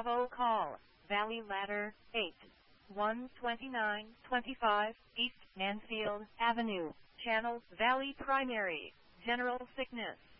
Bravo call, Valley Ladder, 12925 East Mansfield Avenue, Channel Valley Primary, General Sickness.